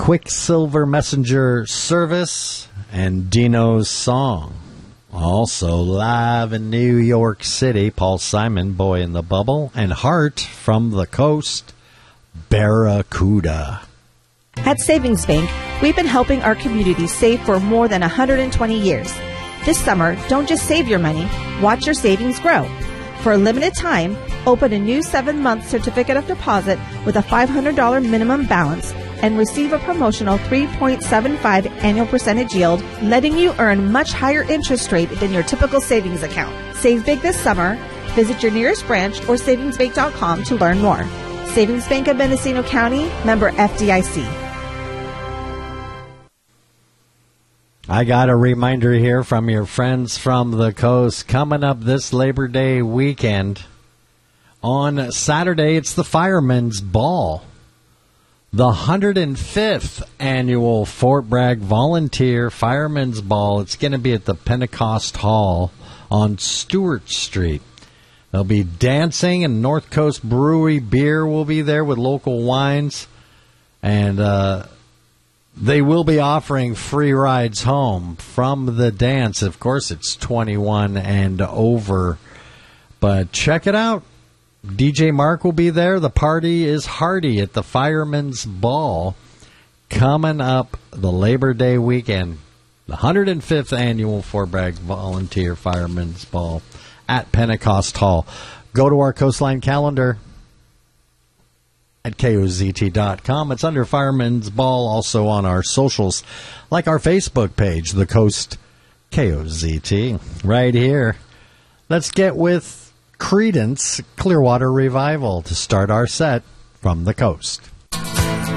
Quicksilver Messenger Service, and Dino's Song. Also live in New York City, Paul Simon, Boy in the Bubble, and Heart from the Coast, Barracuda. At Savings Bank, we've been helping our community save for more than 120 years. This summer, don't just save your money, watch your savings grow. For a limited time, open a new 7-month certificate of deposit with a $500 minimum balance and receive a promotional 3.75 annual percentage yield, letting you earn much higher interest rate than your typical savings account. Save big this summer. Visit your nearest branch or savingsbank.com to learn more. Savings Bank of Mendocino County, member FDIC. I got a reminder here from your friends from the coast. Coming up this Labor Day weekend, on Saturday, it's the Firemen's Ball. The 105th annual Fort Bragg Volunteer Firemen's Ball. It's going to be at the Pentecost Hall on Stewart Street. There'll be dancing, and North Coast Brewery beer will be there with local wines. And they will be offering free rides home from the dance. Of course, it's 21 and over. But check it out. DJ Mark will be there. The party is hearty at the Fireman's Ball coming up the Labor Day weekend. The 105th annual Fort Bragg Volunteer Fireman's Ball at Pentecost Hall. Go to our Coastline calendar at KOZT.com. It's under Fireman's Ball, also on our socials, like our Facebook page, The Coast KOZT, right here. Let's get with Creedence Clearwater Revival to start our set from the coast.